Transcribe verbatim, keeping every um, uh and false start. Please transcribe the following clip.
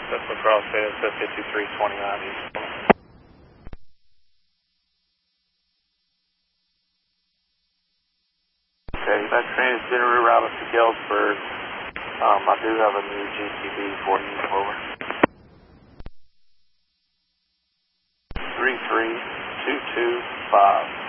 That's across there, it's fifty-three twenty-nine east. Okay, that train is getting rerouted to Galesburg. Um, I do have a new G T B for you, over. three three two two five.